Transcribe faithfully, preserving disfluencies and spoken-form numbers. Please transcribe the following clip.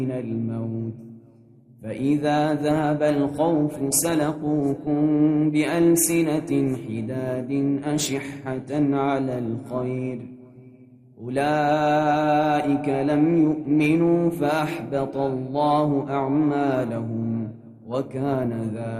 الموت فإذا ذهب الخوف سلقوكم بألسنة حداد أشحة على الخير أولئك لم يؤمنوا فأحبط الله أعمالهم وكان ذلك